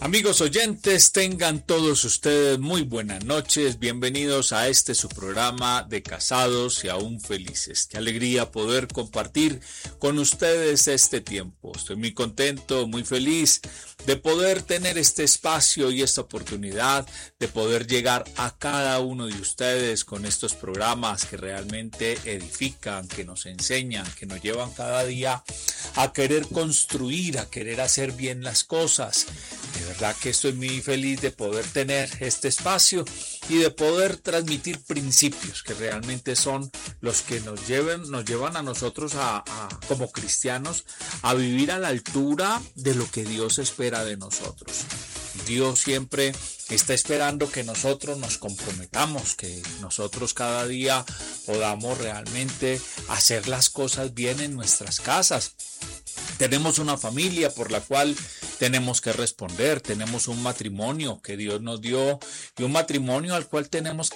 Amigos oyentes, tengan todos ustedes muy buenas noches, bienvenidos a su programa de Casados y Aún Felices. Qué alegría poder compartir con ustedes este tiempo. Estoy muy contento, muy feliz de poder tener este espacio y esta oportunidad de poder llegar a cada uno de ustedes con estos programas que realmente edifican, que nos enseñan, que nos llevan cada día a querer construir, a querer hacer bien las cosas. De verdad que estoy muy feliz de poder tener este espacio y de poder transmitir principios que realmente son los que nos llevan a nosotros como cristianos a vivir a la altura de lo que Dios espera de nosotros. Dios siempre está esperando que nosotros nos comprometamos, que nosotros cada día podamos realmente hacer las cosas bien en nuestras casas. Tenemos una familia por la cual tenemos que responder, tenemos un matrimonio que Dios nos dio y un matrimonio en el cual tenemos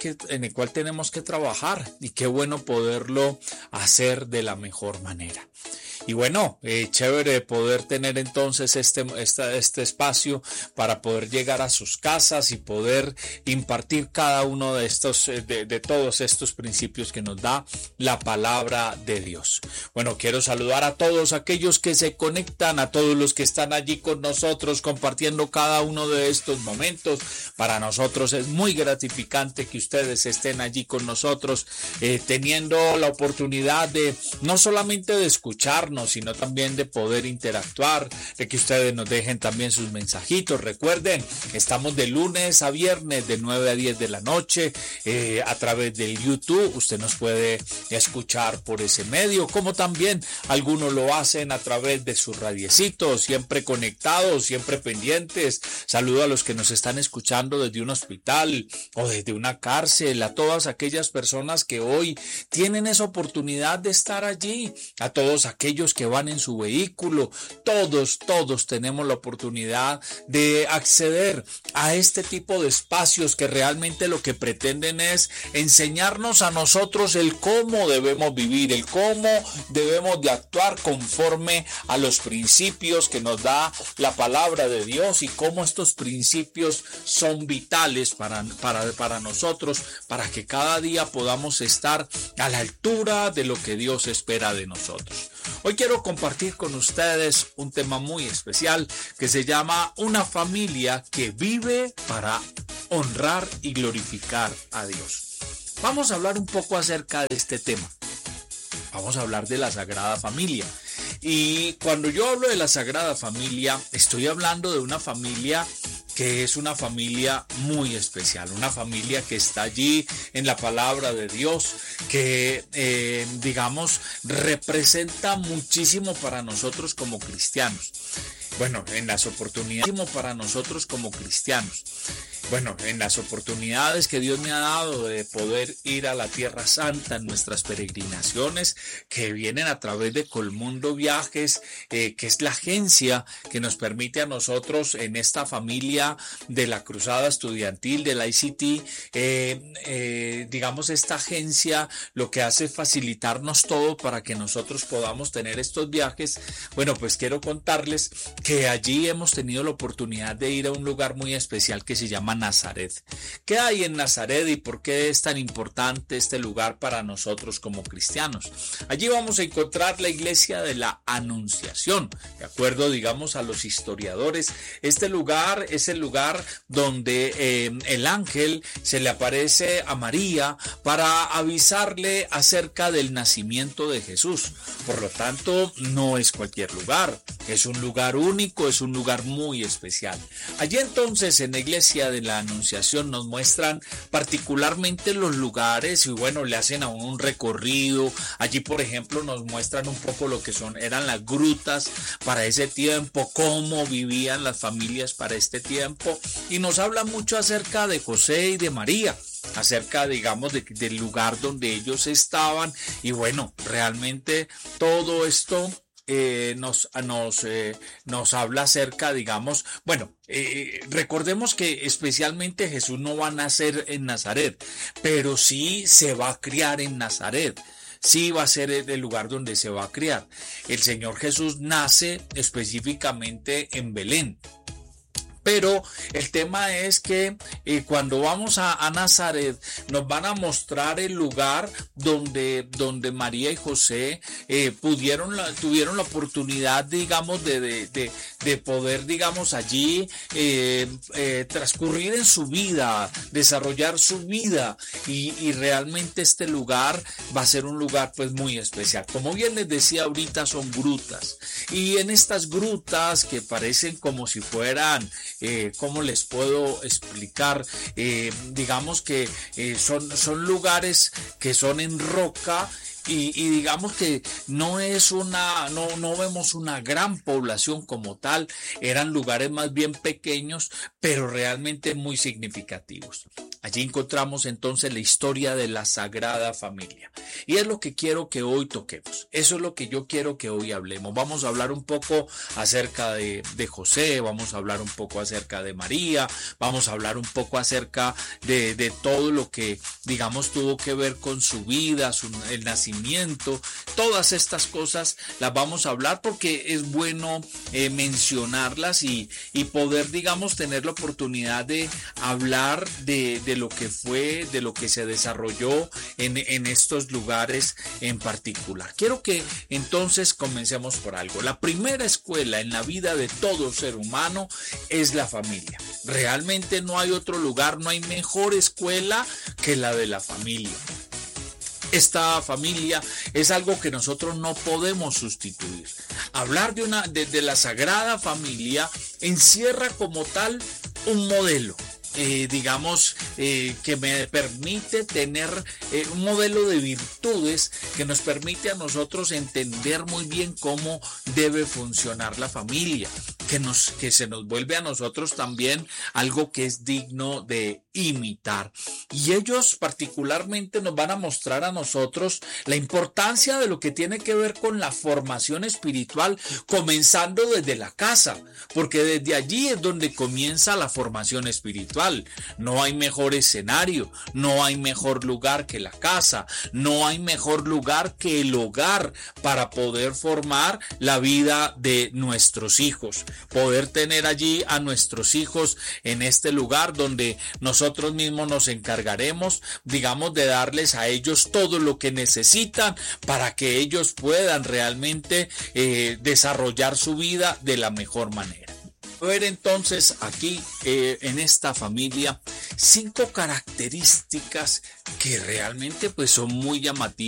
que trabajar, y qué bueno poderlo hacer de la mejor manera. Y bueno, chévere poder tener entonces este espacio para poder llegar a sus casas y poder impartir cada uno de estos, de todos estos principios que nos da la palabra de Dios. Bueno, quiero saludar a todos aquellos que se conectan, a todos los que están allí con nosotros compartiendo cada uno de estos momentos. Para nosotros es muy gratificante que ustedes estén allí con nosotros, teniendo la oportunidad de no solamente de escucharnos, sino también de poder interactuar, de que ustedes nos dejen también sus mensajitos. Recuerden, estamos de lunes a viernes de 9 a 10 de la noche a través del YouTube. Usted nos puede escuchar por ese medio, como también algunos lo hacen a través de sus radiecitos, siempre conectados, siempre pendientes. Saludo a los que nos están escuchando desde un hospital o desde una cárcel, a todas aquellas personas que hoy tienen esa oportunidad de estar allí, a todos aquellos que van en su vehículo. Todos tenemos la oportunidad de acceder a este tipo de espacios que realmente lo que pretenden es enseñarnos a nosotros el cómo debemos vivir, el cómo debemos de actuar conforme a los principios que nos da la palabra de Dios, y cómo estos principios son vitales para nosotros, para que cada día podamos estar a la altura de lo que Dios espera de nosotros. Hoy quiero compartir con ustedes un tema muy especial que se llama Una familia que vive para honrar y glorificar a Dios. Vamos a hablar un poco acerca de este tema. Vamos a hablar de la Sagrada Familia. Y cuando yo hablo de la Sagrada Familia, estoy hablando de una familia que es una familia muy especial, una familia que está allí en la palabra de Dios, que representa muchísimo para nosotros como cristianos. Bueno, en las oportunidades para nosotros como cristianos. Bueno, en las oportunidades que Dios me ha dado de poder ir a la Tierra Santa en nuestras peregrinaciones que vienen a través de Colmundo Viajes, que es la agencia que nos permite a nosotros en esta familia de la Cruzada Estudiantil de la ICT, esta agencia lo que hace es facilitarnos todo para que nosotros podamos tener estos viajes. Bueno, pues quiero contarles que allí hemos tenido la oportunidad de ir a un lugar muy especial que se llama Nazaret. ¿Qué hay en Nazaret y por qué es tan importante este lugar para nosotros como cristianos? Allí vamos a encontrar la iglesia de la Anunciación. De acuerdo, a los historiadores, este lugar es el lugar donde el ángel se le aparece a María para avisarle acerca del nacimiento de Jesús. Por lo tanto, no es cualquier lugar, es un lugar único, es un lugar muy especial. Allí entonces en la iglesia de la Anunciación nos muestran particularmente los lugares y bueno, le hacen a uno un recorrido. Allí por ejemplo nos muestran un poco lo que eran las grutas para ese tiempo, cómo vivían las familias para este tiempo, y nos habla mucho acerca de José y de María, acerca del lugar donde ellos estaban. Y bueno, realmente todo esto nos habla acerca, recordemos que especialmente Jesús no va a nacer en Nazaret, pero sí se va a criar en Nazaret. Sí va a ser el lugar donde se va a criar. El Señor Jesús nace específicamente en Belén. Pero el tema es que cuando vamos a Nazaret nos van a mostrar el lugar donde María y José tuvieron la oportunidad, digamos, de poder, digamos, allí transcurrir en su vida, desarrollar su vida, y realmente este lugar va a ser un lugar pues muy especial. Como bien les decía ahorita, son grutas, y en estas grutas que parecen como si fueran, ¿cómo les puedo explicar? Digamos que son lugares que son en roca. Y digamos que no vemos una gran población como tal, eran lugares más bien pequeños, pero realmente muy significativos. Allí encontramos entonces la historia de la Sagrada Familia. Y es lo que quiero que hoy toquemos. Eso es lo que yo quiero que hoy hablemos. Vamos a hablar un poco acerca de José, vamos a hablar un poco acerca de María, vamos a hablar un poco acerca de todo lo que, digamos, tuvo que ver con su vida, el nacimiento. Todas estas cosas las vamos a hablar porque es bueno mencionarlas y poder, digamos, tener la oportunidad de hablar de lo que fue, de lo que se desarrolló en estos lugares en particular. Quiero que entonces comencemos por algo. La primera escuela en la vida de todo ser humano es la familia. Realmente no hay otro lugar, no hay mejor escuela que la de la familia. Esta familia es algo que nosotros no podemos sustituir. Hablar de la Sagrada Familia encierra como tal un modelo. Digamos, que me permite tener un modelo de virtudes que nos permite a nosotros entender muy bien cómo debe funcionar la familia, que se nos vuelve a nosotros también algo que es digno de imitar. Y ellos particularmente nos van a mostrar a nosotros la importancia de lo que tiene que ver con la formación espiritual, comenzando desde la casa, porque desde allí es donde comienza la formación espiritual. No hay mejor escenario, no hay mejor lugar que la casa, no hay mejor lugar que el hogar para poder formar la vida de nuestros hijos, poder tener allí a nuestros hijos en este lugar donde nosotros mismos nos encargaremos, digamos, de darles a ellos todo lo que necesitan para que ellos puedan realmente desarrollar su vida de la mejor manera. Ver entonces aquí en esta familia 5 características que realmente pues son muy llamativas